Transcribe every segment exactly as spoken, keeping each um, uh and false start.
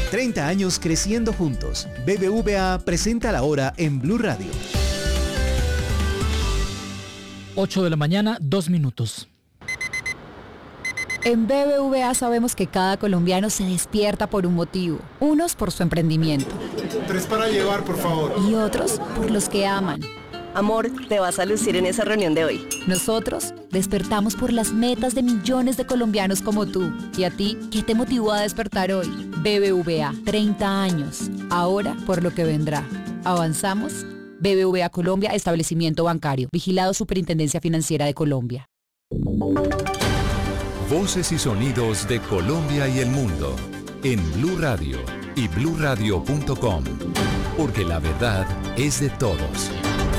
treinta años creciendo juntos. B B V A presenta la hora en Blue Radio. ocho de la mañana, dos minutos. En B B V A sabemos que cada colombiano se despierta por un motivo. Unos por su emprendimiento. Tres para llevar, por favor. Y otros por los que aman. Amor, te vas a lucir en esa reunión de hoy. Nosotros despertamos por las metas de millones de colombianos como tú. ¿Y a ti, qué te motivó a despertar hoy? B B V A, treinta años. Ahora por lo que vendrá. ¿Avanzamos? B B V A Colombia, establecimiento bancario. Vigilado Superintendencia Financiera de Colombia. Voces y sonidos de Colombia y el mundo en Blue Radio y blue radio punto com, porque la verdad es de todos.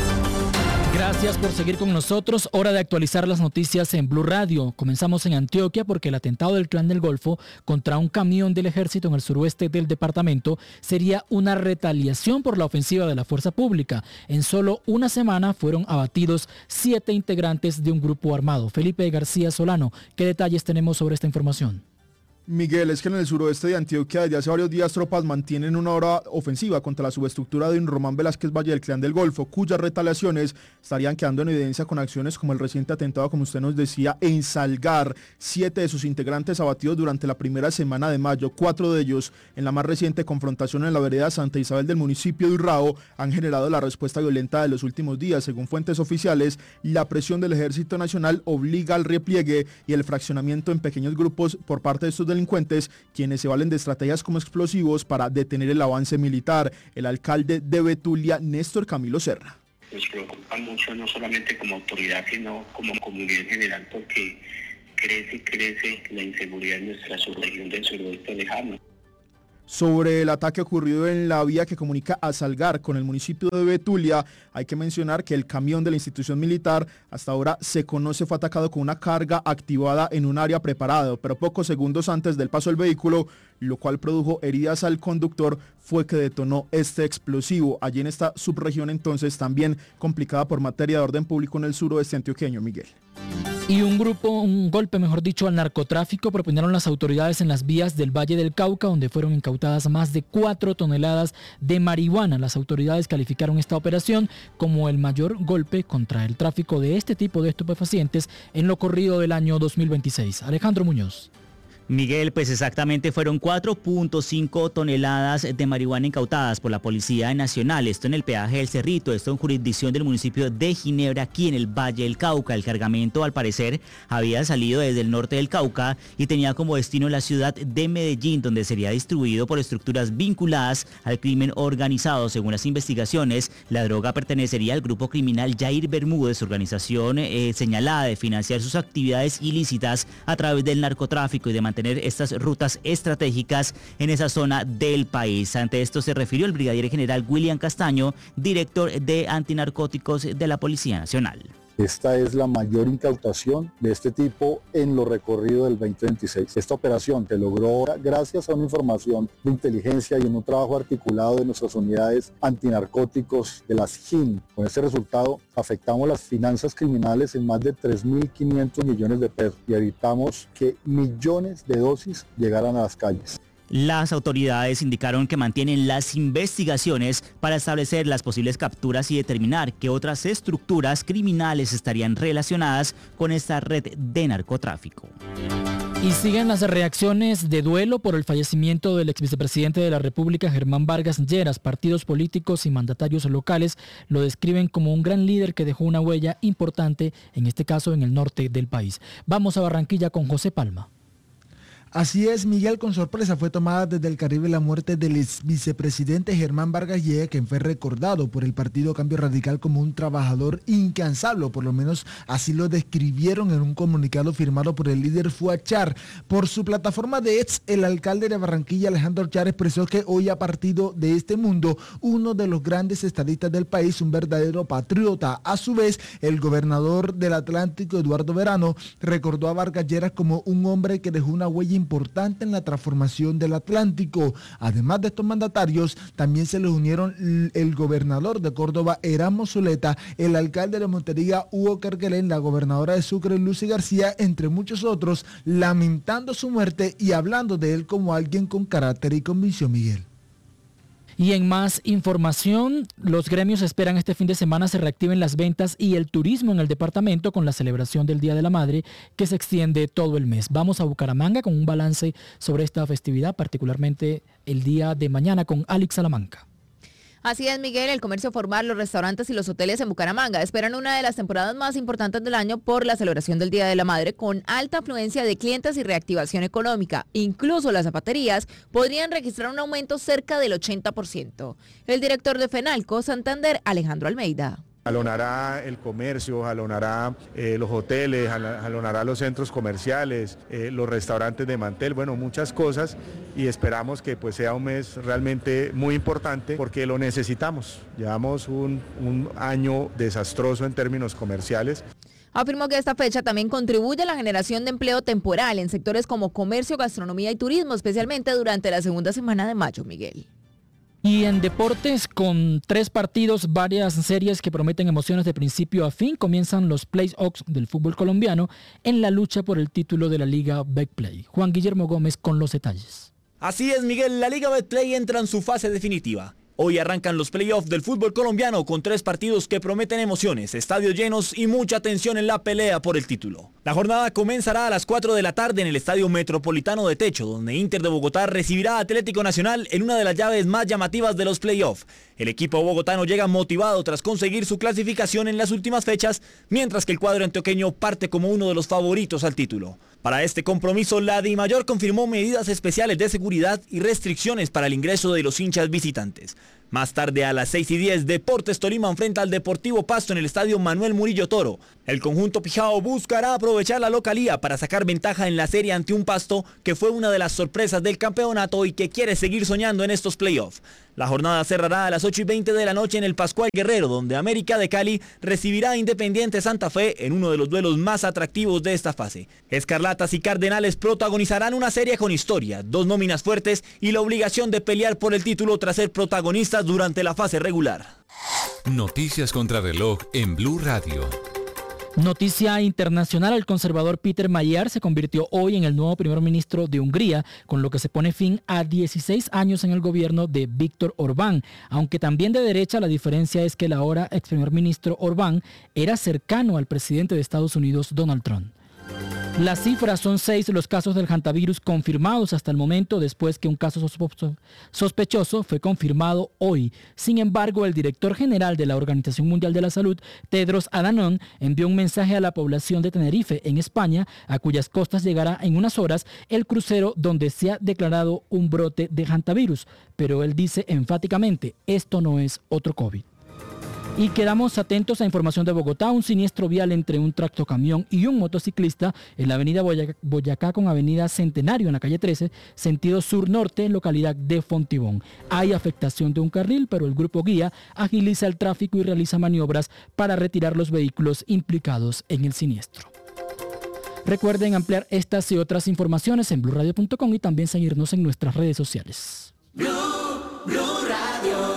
Gracias por seguir con nosotros. Hora de actualizar las noticias en Blue Radio. Comenzamos en Antioquia porque el atentado del Clan del Golfo contra un camión del ejército en el suroeste del departamento sería una retaliación por la ofensiva de la fuerza pública. En solo una semana fueron abatidos siete integrantes de un grupo armado. Felipe García Solano, ¿qué detalles tenemos sobre esta información? Miguel, es que en el suroeste de Antioquia desde hace varios días tropas mantienen una hora ofensiva contra la subestructura de un Román Velázquez Valle del Clan del Golfo, cuyas retaliaciones estarían quedando en evidencia con acciones como el reciente atentado, como usted nos decía, en Salgar. Siete de sus integrantes abatidos durante la primera semana de mayo, cuatro de ellos en la más reciente confrontación en la vereda Santa Isabel del municipio de Urrao, han generado la respuesta violenta de los últimos días. Según fuentes oficiales, la presión del Ejército Nacional obliga al repliegue y el fraccionamiento en pequeños grupos por parte de estos delincuentes, quienes se valen de estrategias como explosivos para detener el avance militar. El alcalde de Betulia, Néstor Camilo Serra. Nos preocupa mucho, no solamente como autoridad, sino como comunidad en general, porque crece y crece la inseguridad en nuestra subregión del suroeste lejano. Sobre el ataque ocurrido en la vía que comunica a Salgar con el municipio de Betulia, hay que mencionar que el camión de la institución militar hasta ahora se conoce fue atacado con una carga activada en un área preparado, pero pocos segundos antes del paso del vehículo, lo cual produjo heridas al conductor, fue que detonó este explosivo. Allí en esta subregión entonces también complicada por materia de orden público en el suroeste antioqueño, Miguel. Y un grupo, un golpe mejor dicho, al narcotráfico propinaron las autoridades en las vías del Valle del Cauca, donde fueron incautadas más de cuatro toneladas de marihuana. Las autoridades calificaron esta operación como el mayor golpe contra el tráfico de este tipo de estupefacientes en lo corrido del año dos mil veintiséis. Alejandro Muñoz. Miguel, pues exactamente fueron cuatro punto cinco toneladas de marihuana incautadas por la Policía Nacional, esto en el peaje del Cerrito, esto en jurisdicción del municipio de Ginebra, aquí en el Valle del Cauca. El cargamento, al parecer, había salido desde el norte del Cauca y tenía como destino la ciudad de Medellín, donde sería distribuido por estructuras vinculadas al crimen organizado. Según las investigaciones, la droga pertenecería al grupo criminal Jair Bermúdez, organización eh, señalada de financiar sus actividades ilícitas a través del narcotráfico y de mantener tener estas rutas estratégicas en esa zona del país. Ante esto se refirió el brigadier general William Castaño, director de antinarcóticos de la Policía Nacional. Esta es la mayor incautación de este tipo en lo recorrido del veinte veintiséis. Esta operación se logró gracias a una información de inteligencia y en un trabajo articulado de nuestras unidades antinarcóticos de las J I N. Con este resultado afectamos las finanzas criminales en más de tres mil quinientos millones de pesos y evitamos que millones de dosis llegaran a las calles. Las autoridades indicaron que mantienen las investigaciones para establecer las posibles capturas y determinar qué otras estructuras criminales estarían relacionadas con esta red de narcotráfico. Y siguen las reacciones de duelo por el fallecimiento del ex vicepresidente de la República, Germán Vargas Lleras. Partidos políticos y mandatarios locales lo describen como un gran líder que dejó una huella importante, en este caso en el norte del país. Vamos a Barranquilla con José Palma. Así es, Miguel, con sorpresa fue tomada desde el Caribe la muerte del ex vicepresidente Germán Vargas Lleras, quien fue recordado por el Partido Cambio Radical como un trabajador incansable, o por lo menos así lo describieron en un comunicado firmado por el líder Fuad Char. Por su plataforma de ex, el alcalde de Barranquilla, Alejandro Char, expresó que hoy ha partido de este mundo uno de los grandes estadistas del país, un verdadero patriota. A su vez, el gobernador del Atlántico, Eduardo Verano, recordó a Vargas Lleras como un hombre que dejó una huella importante en la transformación del Atlántico. Además de estos mandatarios, también se les unieron el gobernador de Córdoba, Erasmo Zuleta, el alcalde de Montería, Hugo Kerguelen, la gobernadora de Sucre, Lucy García, entre muchos otros, lamentando su muerte y hablando de él como alguien con carácter y convicción, Miguel. Y en más información, los gremios esperan este fin de semana se reactiven las ventas y el turismo en el departamento con la celebración del Día de la Madre que se extiende todo el mes. Vamos a Bucaramanga con un balance sobre esta festividad, particularmente el día de mañana con Alex Salamanca. Así es, Miguel, el comercio formal, los restaurantes y los hoteles en Bucaramanga esperan una de las temporadas más importantes del año por la celebración del Día de la Madre, con alta afluencia de clientes y reactivación económica. Incluso las zapaterías podrían registrar un aumento cerca del ochenta por ciento. El director de FENALCO Santander, Alejandro Almeida. Jalonará el comercio, jalonará eh, los hoteles, jalonará los centros comerciales, eh, los restaurantes de mantel, bueno, muchas cosas, y esperamos que pues sea un mes realmente muy importante porque lo necesitamos. Llevamos un, un año desastroso en términos comerciales. Afirmó que esta fecha también contribuye a la generación de empleo temporal en sectores como comercio, gastronomía y turismo, especialmente durante la segunda semana de mayo, Miguel. Y en deportes, con tres partidos, varias series que prometen emociones de principio a fin, comienzan los playoffs del fútbol colombiano en la lucha por el título de la Liga Betplay. Juan Guillermo Gómez con los detalles. Así es, Miguel, la Liga Betplay entra en su fase definitiva. Hoy arrancan los playoffs del fútbol colombiano con tres partidos que prometen emociones, estadios llenos y mucha tensión en la pelea por el título. La jornada comenzará a las cuatro de la tarde en el Estadio Metropolitano de Techo, donde Inter de Bogotá recibirá a Atlético Nacional en una de las llaves más llamativas de los playoffs. El equipo bogotano llega motivado tras conseguir su clasificación en las últimas fechas, mientras que el cuadro antioqueño parte como uno de los favoritos al título. Para este compromiso, la DIMAYOR confirmó medidas especiales de seguridad y restricciones para el ingreso de los hinchas visitantes. Más tarde, a las seis y diez, Deportes Tolima enfrenta al Deportivo Pasto en el Estadio Manuel Murillo Toro. El conjunto pijao buscará aprovechar la localía para sacar ventaja en la serie ante un Pasto que fue una de las sorpresas del campeonato y que quiere seguir soñando en estos playoffs. La jornada cerrará a las ocho y veinte de la noche en el Pascual Guerrero, donde América de Cali recibirá a Independiente Santa Fe en uno de los duelos más atractivos de esta fase. Escarlatas y Cardenales protagonizarán una serie con historia, dos nóminas fuertes y la obligación de pelear por el título tras ser protagonistas durante la fase regular. Noticias contra reloj en Blue Radio. Noticia internacional, el conservador Peter Magyar se convirtió hoy en el nuevo primer ministro de Hungría, con lo que se pone fin a dieciséis años en el gobierno de Víctor Orbán. Aunque también de derecha, la diferencia es que el ahora ex primer ministro Orbán era cercano al presidente de Estados Unidos, Donald Trump. Las cifras son seis los casos del hantavirus confirmados hasta el momento, después que un caso sospechoso fue confirmado hoy. Sin embargo, el director general de la Organización Mundial de la Salud, Tedros Adhanom, envió un mensaje a la población de Tenerife, en España, a cuyas costas llegará en unas horas el crucero donde se ha declarado un brote de hantavirus. Pero él dice enfáticamente, esto no es otro COVID. Y quedamos atentos a información de Bogotá, un siniestro vial entre un tractocamión y un motociclista en la avenida Boyacá, Boyacá con avenida Centenario en la calle trece, sentido sur-norte, localidad de Fontibón. Hay afectación de un carril, pero el grupo guía agiliza el tráfico y realiza maniobras para retirar los vehículos implicados en el siniestro. Recuerden ampliar estas y otras informaciones en blue radio punto com y también seguirnos en nuestras redes sociales. Blue, Blue Radio.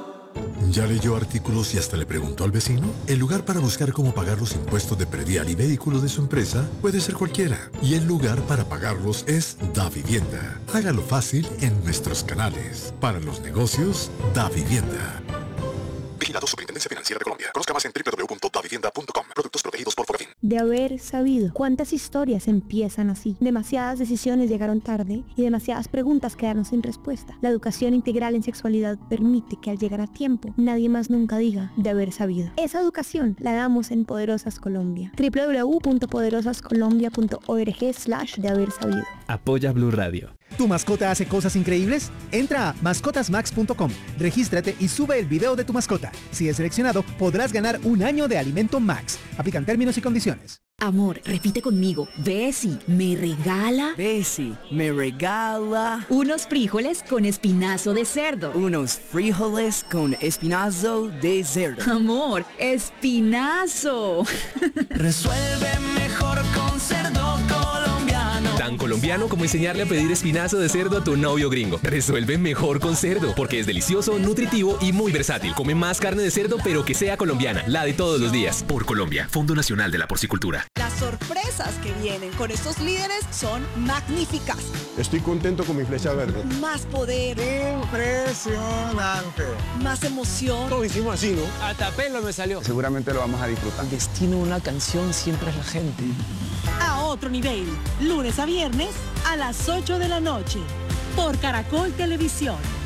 ¿Ya leyó artículos y hasta le preguntó al vecino? El lugar para buscar cómo pagar los impuestos de predial y vehículos de su empresa puede ser cualquiera. Y el lugar para pagarlos es DaVivienda. Hágalo fácil en nuestros canales. Para los negocios, DaVivienda. Vigilado Superintendencia Financiera de Colombia. Conozca más en doble u doble u doble u punto da vivienda punto com. Productos protegidos por Fobefin. De haber sabido cuántas historias empiezan así. Demasiadas decisiones llegaron tarde y demasiadas preguntas quedaron sin respuesta. La educación integral en sexualidad permite que al llegar a tiempo nadie más nunca diga de haber sabido. Esa educación la damos en Poderosas Colombia. doble u doble u doble u punto poderosas colombia punto org slash de haber sabido. Apoya Blue Radio. ¿Tu mascota hace cosas increíbles? Entra a mascotas max punto com, regístrate y sube el video de tu mascota. Si es seleccionado, podrás ganar un año de alimento Max. Aplican términos y condiciones. Amor, repite conmigo. Bessie, me regala. Bessie, me regala. Unos frijoles con espinazo de cerdo. Unos frijoles con espinazo de cerdo. Amor, espinazo. Resuelve mejor con cerdo colombiano. Tan Con Colombiano, como enseñarle a pedir espinazo de cerdo a tu novio gringo. Resuelve mejor con cerdo, porque es delicioso, nutritivo y muy versátil. Come más carne de cerdo, pero que sea colombiana, la de todos los días. Por Colombia, Fondo Nacional de la Porcicultura. Las sorpresas que vienen con estos líderes son magníficas. Estoy contento con mi flecha verde. Más poder. Impresionante. Más emoción. Lo hicimos así, ¿no? Hasta pelo me salió. Seguramente lo vamos a disfrutar. El destino de una canción siempre es la gente. A otro nivel, lunes a viernes a las ocho de la noche, por Caracol Televisión.